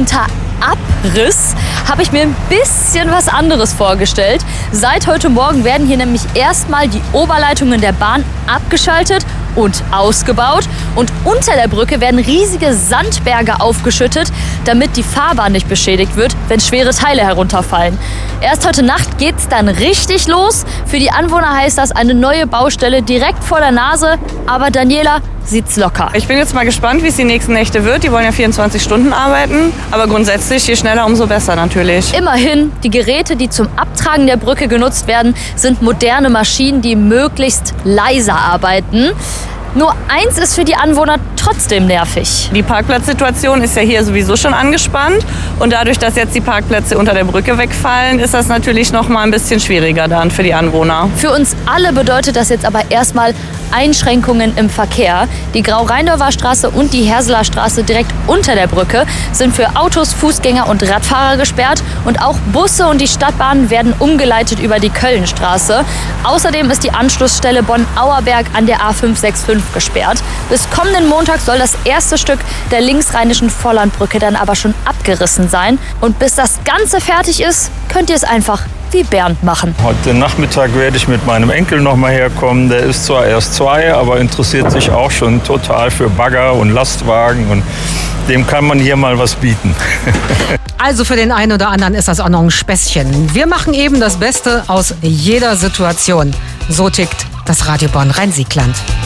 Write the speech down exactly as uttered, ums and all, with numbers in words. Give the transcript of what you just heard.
Unter Abriss habe ich mir ein bisschen was anderes vorgestellt. Seit heute Morgen werden hier nämlich erstmal die Oberleitungen der Bahn abgeschaltet und ausgebaut. Und unter der Brücke werden riesige Sandberge aufgeschüttet, damit die Fahrbahn nicht beschädigt wird, wenn schwere Teile herunterfallen. Erst heute Nacht geht's dann richtig los. Für die Anwohner heißt das eine neue Baustelle direkt vor der Nase. Aber Daniela sieht's locker. Ich bin jetzt mal gespannt, wie es die nächsten Nächte wird. Die wollen ja vierundzwanzig Stunden arbeiten. Aber grundsätzlich, je schneller, umso besser natürlich. Immerhin, die Geräte, die zum Abtragen der Brücke genutzt werden, sind moderne Maschinen, die möglichst leiser arbeiten. Nur eins ist für die Anwohner trotzdem nervig. Die Parkplatzsituation ist ja hier sowieso schon angespannt. Und dadurch, dass jetzt die Parkplätze unter der Brücke wegfallen, ist das natürlich noch mal ein bisschen schwieriger dann für die Anwohner. Für uns alle bedeutet das jetzt aber erstmal Einschränkungen im Verkehr. Die Grau-Rheindorfer Straße und die Herseler Straße direkt unter der Brücke sind für Autos, Fußgänger und Radfahrer gesperrt. Und auch Busse und die Stadtbahnen werden umgeleitet über die Kölnstraße. Außerdem ist die Anschlussstelle Bonn-Auerberg an der A fünf sechs fünf gesperrt. Bis kommenden Montag soll das erste Stück der linksrheinischen Vollandbrücke dann aber schon abgerissen sein. Und bis das Ganze fertig ist, könnt ihr es einfach wie Bernd machen. Heute Nachmittag werde ich mit meinem Enkel noch mal herkommen. Der ist zwar erst zwei, aber interessiert sich auch schon total für Bagger und Lastwagen. Und dem kann man hier mal was bieten. Also für den einen oder anderen ist das auch noch ein Späßchen. Wir machen eben das Beste aus jeder Situation. So tickt das Radio Bonn Rhein-Siegland.